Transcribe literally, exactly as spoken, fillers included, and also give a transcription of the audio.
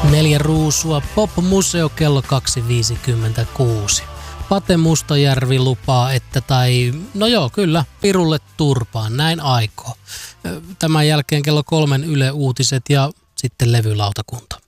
Neljä ruusua, Pop-museo kello kaksi viisikymmentäkuusi. Pate Mustajärvi lupaa, että tai, no joo, kyllä, pirulle turpaan, näin aikoo. Tämän jälkeen kello kolmen Yle Uutiset ja sitten levylautakunta.